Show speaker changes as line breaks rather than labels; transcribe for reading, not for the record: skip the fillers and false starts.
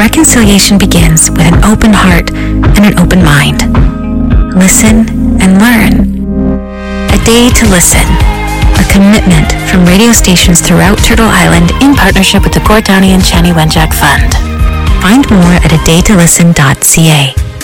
reconciliation begins with an open heart and an open mind. Listen and learn. A Day to Listen, a commitment from radio stations throughout Turtle Island in partnership with the Port Downey and Chanie Wenjack Fund. Find more at adaytolisten.ca.